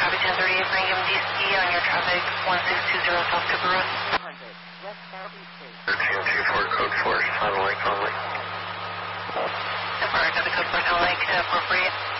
copy 1038, bring MDC on your traffic 1620 South Cooper Road. 1324, code 4, Sound Lake only. So far, I got the code 4 Sound Lake, 448.